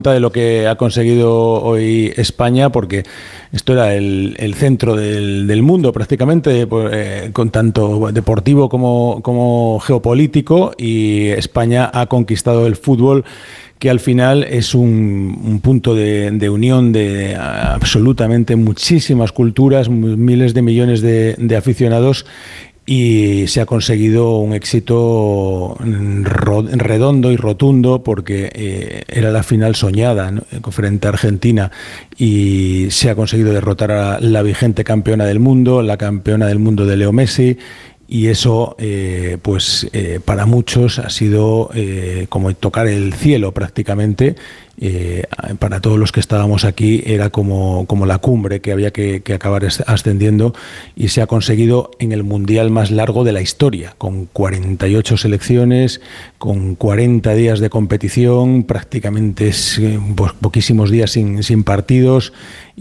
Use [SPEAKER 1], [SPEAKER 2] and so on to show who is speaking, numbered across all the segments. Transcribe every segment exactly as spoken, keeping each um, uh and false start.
[SPEAKER 1] de lo que ha conseguido hoy España, porque esto era el, el centro del, del mundo prácticamente, eh, con tanto deportivo como, como geopolítico, y España ha conquistado el fútbol, que al final es un, un punto de, de unión de absolutamente muchísimas culturas, miles de millones de, de aficionados, y se ha conseguido un éxito redondo y rotundo, porque eh, era la final soñada, ¿no?, frente a Argentina, y se ha conseguido derrotar a la vigente campeona del mundo, la campeona del mundo de Leo Messi. Y eso, eh, pues eh, para muchos ha sido eh, como tocar el cielo prácticamente. Eh, para todos los que estábamos aquí era como, como la cumbre que había que, que acabar ascendiendo, y se ha conseguido en el mundial más largo de la historia, con cuarenta y ocho selecciones, con cuarenta días de competición, prácticamente pues, poquísimos días sin, sin partidos,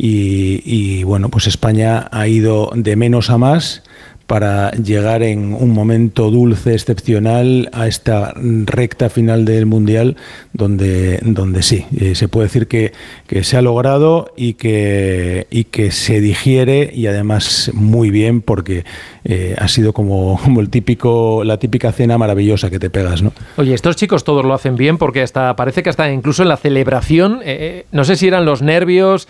[SPEAKER 1] y, y bueno, pues España ha ido de menos a más para llegar en un momento dulce, excepcional, a esta recta final del Mundial, donde, donde sí, eh, se puede decir que, que se ha logrado y que, y que se digiere, y además muy bien, porque eh, ha sido como, como el típico, la típica cena maravillosa que te pegas, ¿no?
[SPEAKER 2] Oye, estos chicos todos lo hacen bien, porque hasta parece que hasta incluso en la celebración, eh, no sé si eran los nervios,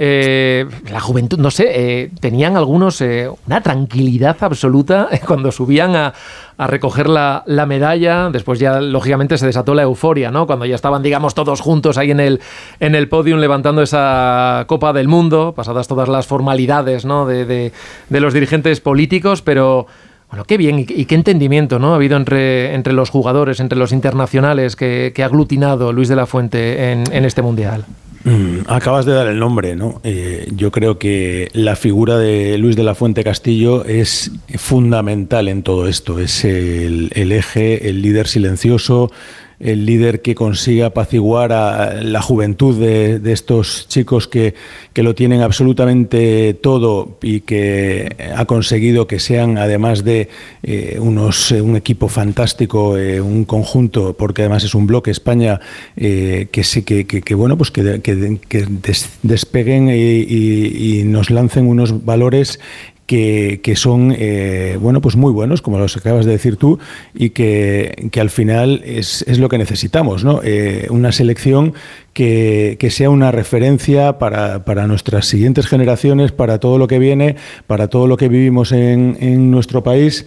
[SPEAKER 2] Eh, la juventud, no sé, eh, tenían algunos eh, una tranquilidad absoluta cuando subían a, a recoger la, la medalla. Después ya, lógicamente, se desató la euforia, ¿no? Cuando ya estaban, digamos, todos juntos ahí en el, en el podium levantando esa Copa del Mundo, pasadas todas las formalidades, ¿no?, de, de, de los dirigentes políticos, pero... Bueno, qué bien y, y qué entendimiento, ¿no?, ha habido entre, entre los jugadores, entre los internacionales que, que ha aglutinado Luis de la Fuente en, en este Mundial.
[SPEAKER 1] Mm, acabas de dar el nombre, ¿no? Eh, yo creo que la figura de Luis de la Fuente Castillo es fundamental en todo esto. Es el, el eje, el líder silencioso, el líder que consigue apaciguar a la juventud de, de estos chicos que, que lo tienen absolutamente todo, y que ha conseguido que sean, además de eh, unos un equipo fantástico, eh, un conjunto, porque además es un bloque España, eh, que sí que, que, que bueno, pues que, que, que des, despeguen y, y, y nos lancen unos valores Que, que son eh, bueno, pues muy buenos, como los acabas de decir tú, y que, que al final es, es lo que necesitamos, ¿no? Eh, una selección que, que sea una referencia para, para nuestras siguientes generaciones, para todo lo que viene, para todo lo que vivimos en, en nuestro país.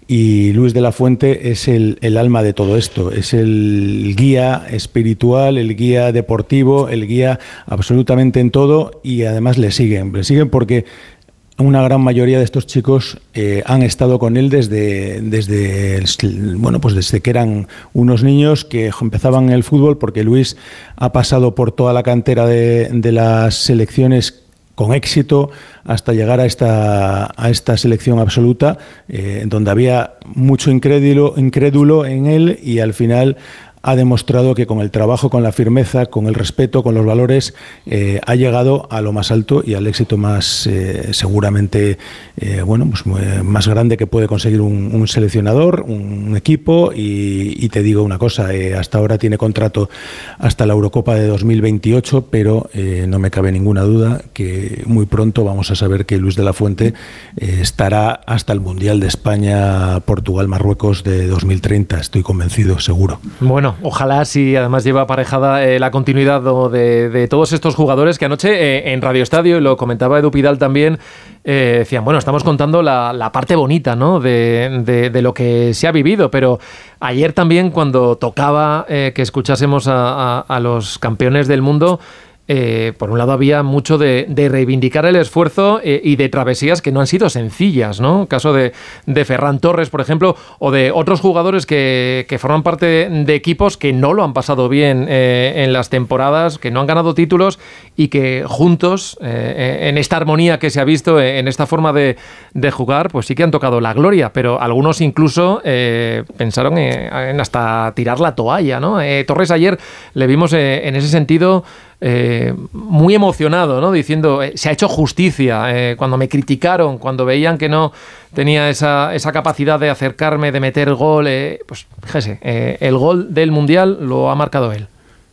[SPEAKER 1] Y Luis de la Fuente es el, el alma de todo esto, es el guía espiritual, el guía deportivo, el guía absolutamente en todo, y además le siguen, le siguen porque una gran mayoría de estos chicos eh, han estado con él desde, desde, bueno, pues desde que eran unos niños que empezaban en el fútbol, porque Luis ha pasado por toda la cantera de, de las selecciones con éxito, hasta llegar a esta, a esta selección absoluta, eh, donde había mucho incrédulo, incrédulo en él, y al final ha demostrado que con el trabajo, con la firmeza, con el respeto, con los valores, eh, ha llegado a lo más alto y al éxito más eh, seguramente eh, bueno, pues más grande que puede conseguir un, un seleccionador, un equipo. Y, y te digo una cosa, eh, hasta ahora tiene contrato hasta la Eurocopa de dos mil veintiocho, pero eh, no me cabe ninguna duda que muy pronto vamos a saber que Luis de la Fuente eh, estará hasta el Mundial de España, Portugal, Marruecos de dos mil treinta. Estoy convencido, seguro.
[SPEAKER 2] Bueno, ojalá, si además lleva aparejada eh, la continuidad de, de todos estos jugadores que anoche eh, en Radio Estadio, y lo comentaba Edu Pidal también, eh, decían, bueno, estamos contando la, la parte bonita, ¿no?, de, de, de lo que se ha vivido, pero ayer también, cuando tocaba eh, que escuchásemos a, a, a los campeones del mundo, Eh, por un lado había mucho de, de reivindicar el esfuerzo eh, y de travesías que no han sido sencillas, ¿no? Caso de, de Ferran Torres, por ejemplo, o de otros jugadores que, que forman parte de equipos que no lo han pasado bien eh, en las temporadas, que no han ganado títulos, y que juntos, eh, en esta armonía que se ha visto, en esta forma de, de jugar, pues sí que han tocado la gloria, pero algunos incluso eh, pensaron en hasta tirar la toalla, ¿no? Eh, Torres ayer le vimos eh, en ese sentido Eh, muy emocionado, ¿no?, diciendo, eh, se ha hecho justicia, eh, cuando me criticaron, cuando veían que no tenía esa, esa capacidad de acercarme, de meter gol, eh, pues fíjese, eh, el gol del Mundial lo ha marcado él.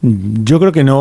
[SPEAKER 1] Yo creo que no.